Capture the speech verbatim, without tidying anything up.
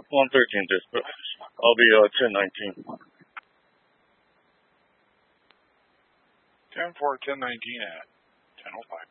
one thirteen dispatch. I'll be uh, ten nineteen. ten four, ten nineteen at ten oh five.